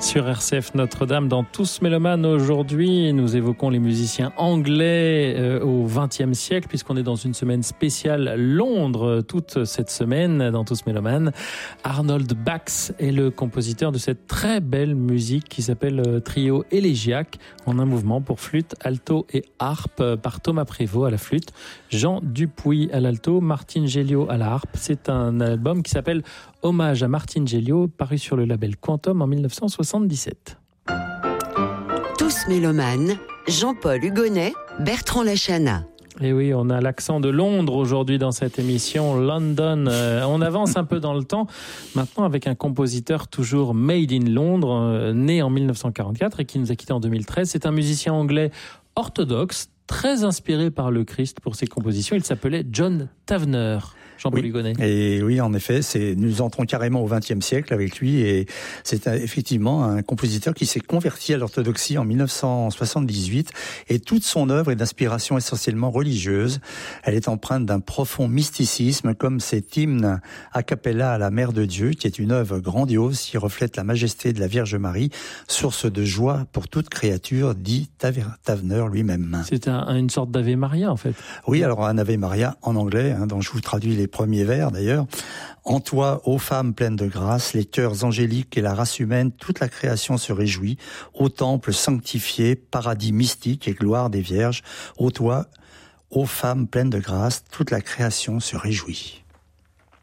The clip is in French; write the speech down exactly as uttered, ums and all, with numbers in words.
Sur R C F Notre-Dame, dans Tous Mélomanes, aujourd'hui, nous évoquons les musiciens anglais euh, au vingtième siècle, puisqu'on est dans une semaine spéciale Londres, toute cette semaine, dans Tous Mélomanes. Arnold Bax est le compositeur de cette très belle musique qui s'appelle euh, Trio élégiaque, en un mouvement pour flûte, alto et harpe, euh, par Thomas Prévost à la flûte, Jean Dupuy à l'alto, Martine Géliot à la harpe. C'est un album qui s'appelle Hommage à Martine Géliot, paru sur le label Quantum en dix-neuf cent soixante-dix-sept. Tous mélomanes, Jean-Paul Hugonnet, Bertrand Lachana. Et oui, on a l'accent de Londres aujourd'hui dans cette émission, London. Euh, on avance un peu dans le temps, maintenant avec un compositeur toujours made in Londres, euh, né en dix-neuf cent quarante-quatre et qui nous a quittés en deux mille treize. C'est un musicien anglais orthodoxe, très inspiré par le Christ pour ses compositions. Il s'appelait John Tavener. Jean-Paul Hugonnet. Oui, et oui, en effet, c'est, nous entrons carrément au vingtième siècle avec lui, et c'est un, effectivement un compositeur qui s'est converti à l'orthodoxie en dix-neuf cent soixante-dix-huit, et toute son œuvre est d'inspiration essentiellement religieuse. Elle est empreinte d'un profond mysticisme, comme cet hymne a cappella à la Mère de Dieu, qui est une œuvre grandiose qui reflète la majesté de la Vierge Marie, source de joie pour toute créature, dit Tavener lui-même. C'est un, une sorte d'Ave Maria, en fait. Oui, alors un Ave Maria en anglais, hein, dont je vous traduis les premiers vers d'ailleurs. En toi, ô femme pleine de grâce, les cœurs angéliques et la race humaine, toute la création se réjouit. Ô temple sanctifié, paradis mystique et gloire des vierges, ô toi, ô femme pleine de grâce, toute la création se réjouit.